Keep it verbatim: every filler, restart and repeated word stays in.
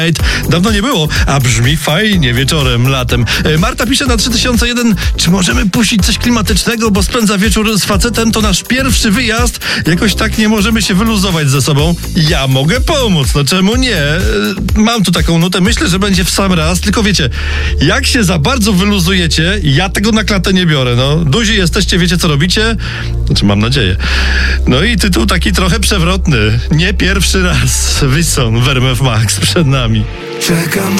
Dawno nie było, a brzmi fajnie wieczorem, latem. Marta pisze na trzy tysiące jeden, czy możemy puścić coś klimatycznego, bo spędza wieczór z facetem, to nasz pierwszy wyjazd, jakoś tak nie możemy się wyluzować ze sobą. Ja mogę pomóc, no czemu nie? Mam tu taką nutę, myślę, że będzie w sam raz, tylko wiecie, jak się za bardzo wyluzujecie, ja tego na klatę nie biorę, no. Duzi jesteście, wiecie co robicie? Znaczy mam nadzieję. No i tytuł taki trochę przewrotny. Nie pierwszy raz. Wyson w R M F Max przed nami. Czekam